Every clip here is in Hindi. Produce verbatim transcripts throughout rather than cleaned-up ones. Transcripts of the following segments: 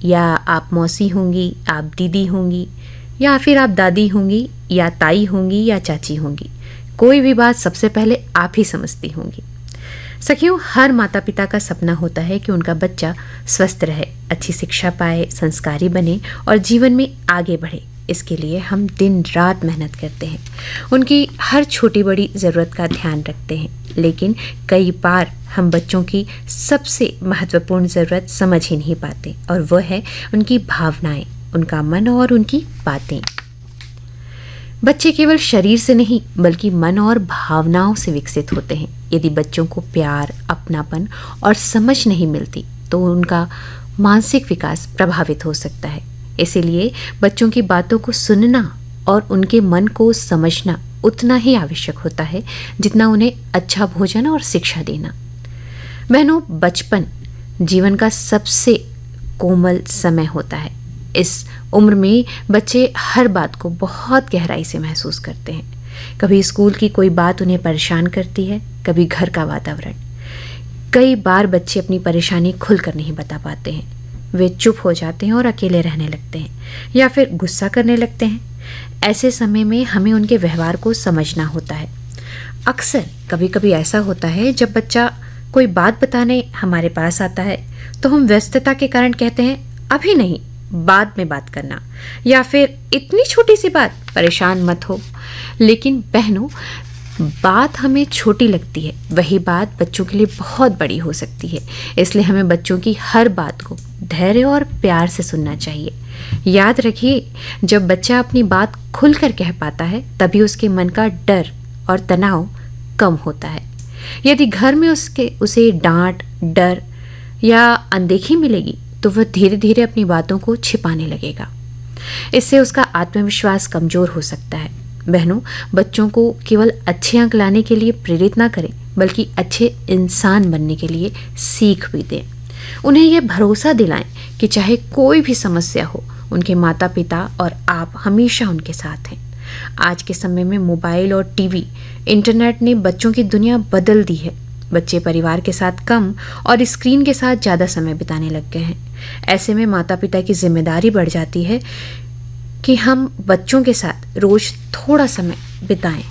या आप मौसी होंगी, आप दीदी होंगी, या फिर आप दादी होंगी, या ताई होंगी, या चाची होंगी, कोई भी बात सबसे पहले आप ही समझती होंगी। सखियों, हर माता पिता का सपना होता है कि उनका बच्चा स्वस्थ रहे, अच्छी शिक्षा पाए, संस्कारी बने और जीवन में आगे बढ़े। इसके लिए हम दिन रात मेहनत करते हैं, उनकी हर छोटी बड़ी ज़रूरत का ध्यान रखते हैं, लेकिन कई बार हम बच्चों की सबसे महत्वपूर्ण ज़रूरत समझ ही नहीं पाते, और वह है उनकी भावनाएं, उनका मन और उनकी बातें। बच्चे केवल शरीर से नहीं बल्कि मन और भावनाओं से विकसित होते हैं। यदि बच्चों को प्यार, अपनापन और समझ नहीं मिलती तो उनका मानसिक विकास प्रभावित हो सकता है। इसीलिए बच्चों की बातों को सुनना और उनके मन को समझना उतना ही आवश्यक होता है जितना उन्हें अच्छा भोजन और शिक्षा देना। बहनों, बचपन जीवन का सबसे कोमल समय होता है। इस उम्र में बच्चे हर बात को बहुत गहराई से महसूस करते हैं। कभी स्कूल की कोई बात उन्हें परेशान करती है, कभी घर का वातावरण। कई बार बच्चे अपनी परेशानी खुलकर नहीं बता पाते हैं। वे चुप हो जाते हैं और अकेले रहने लगते हैं या फिर गुस्सा करने लगते हैं। ऐसे समय में हमें उनके व्यवहार को समझना होता है। अक्सर कभी कभी ऐसा होता है, जब बच्चा कोई बात बताने हमारे पास आता है तो हम व्यस्तता के कारण कहते हैं अभी नहीं, बाद में बात करना, या फिर इतनी छोटी सी बात, परेशान मत हो। लेकिन बहनों, बात हमें छोटी लगती है, वही बात बच्चों के लिए बहुत बड़ी हो सकती है। इसलिए हमें बच्चों की हर बात को धैर्य और प्यार से सुनना चाहिए। याद रखिए, जब बच्चा अपनी बात खुलकर कह पाता है तभी उसके मन का डर और तनाव कम होता है। यदि घर में उसके उसे डांट, डर या अनदेखी मिलेगी तो वह धीरे धीरे अपनी बातों को छिपाने लगेगा। इससे उसका आत्मविश्वास कमजोर हो सकता है। बहनों, बच्चों को केवल अच्छे अंक लाने के लिए प्रेरित ना करें, बल्कि अच्छे इंसान बनने के लिए सीख भी दें। उन्हें यह भरोसा दिलाएं कि चाहे कोई भी समस्या हो, उनके माता पिता और आप हमेशा उनके साथ हैं। आज के समय में मोबाइल और टीवी, इंटरनेट ने बच्चों की दुनिया बदल दी है। बच्चे परिवार के साथ कम और स्क्रीन के साथ ज़्यादा समय बिताने लग गए हैं। ऐसे में माता पिता की जिम्मेदारी बढ़ जाती है कि हम बच्चों के साथ रोज थोड़ा समय बिताएं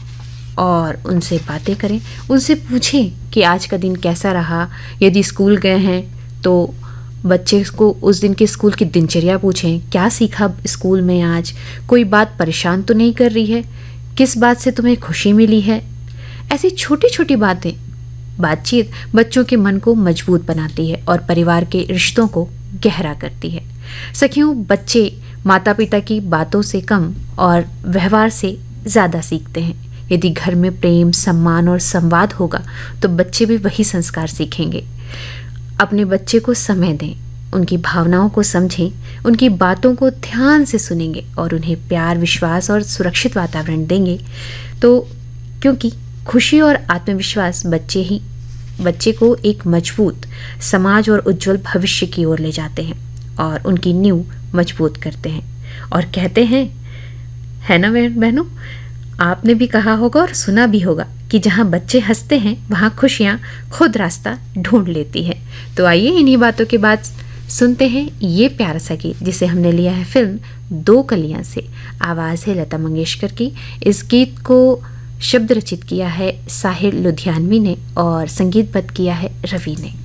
और उनसे बातें करें, उनसे पूछें कि आज का दिन कैसा रहा। यदि स्कूल गए हैं तो बच्चे को उस दिन के स्कूल की दिनचर्या पूछें, क्या सीखा स्कूल में आज, कोई बात परेशान तो नहीं कर रही है, किस बात से तुम्हें खुशी मिली है। ऐसी छोटी छोटी बातें बातचीत बच्चों के मन को मजबूत बनाती है और परिवार के रिश्तों को गहरा करती है। सखियों, बच्चे माता पिता की बातों से कम और व्यवहार से ज़्यादा सीखते हैं। यदि घर में प्रेम, सम्मान और संवाद होगा तो बच्चे भी वही संस्कार सीखेंगे। अपने बच्चे को समय दें, उनकी भावनाओं को समझें, उनकी बातों को ध्यान से सुनेंगे और उन्हें प्यार, विश्वास और सुरक्षित वातावरण देंगे तो क्योंकि खुशी और आत्मविश्वास बच्चे ही बच्चे को एक मजबूत समाज और उज्जवल भविष्य की ओर ले जाते हैं और उनकी नींव मजबूत करते हैं। और कहते हैं, है ना बहनों, आपने भी कहा होगा और सुना भी होगा कि जहाँ बच्चे हंसते हैं वहाँ खुशियाँ खुद रास्ता ढूंढ लेती है। तो आइए इन्हीं बातों के बाद सुनते हैं ये प्यारा सा गीत, जिसे हमने लिया है फिल्म दो कलियां से। आवाज़ है लता मंगेशकर की। इस गीत को शब्द रचित किया है साहिर लुधियानवी ने और संगीतबद्ध किया है रवि ने।